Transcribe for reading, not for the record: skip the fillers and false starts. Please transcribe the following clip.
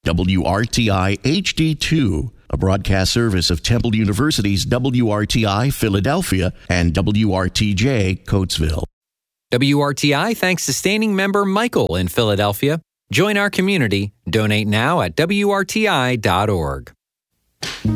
WRTI HD2, a broadcast service of Temple University's WRTI Philadelphia and WRTJ Coatesville. WRTI thanks sustaining member Michael in Philadelphia. Join our community. Donate now at WRTI.org.